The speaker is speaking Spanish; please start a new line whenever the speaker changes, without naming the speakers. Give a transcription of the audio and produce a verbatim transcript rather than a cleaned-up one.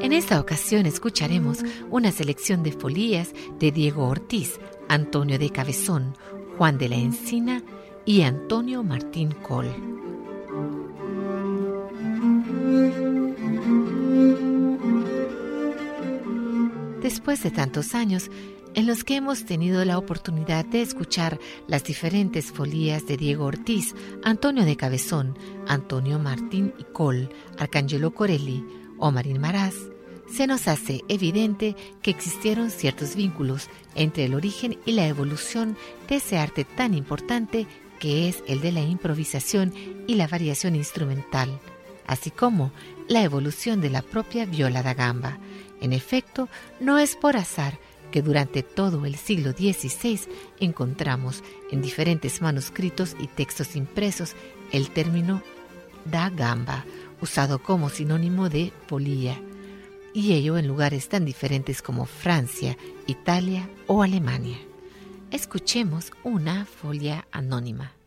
En esta ocasión escucharemos una selección de folías de Diego Ortiz, Antonio de Cabezón, Juan de la Encina y Antonio Martín Coll. Después de tantos años en los que hemos tenido la oportunidad de escuchar las diferentes folías de Diego Ortiz, Antonio de Cabezón, Antonio Martín y Coll, Arcangelo Corelli, Omarín Maraz, se nos hace evidente que existieron ciertos vínculos entre el origen y la evolución de ese arte tan importante que es el de la improvisación y la variación instrumental, así como la evolución de la propia viola da gamba. En efecto, no es por azar que durante todo el siglo dieciséis encontramos en diferentes manuscritos y textos impresos el término da gamba, usado como sinónimo de folía, y ello en lugares tan diferentes como Francia, Italia o Alemania. Escuchemos una folia anónima.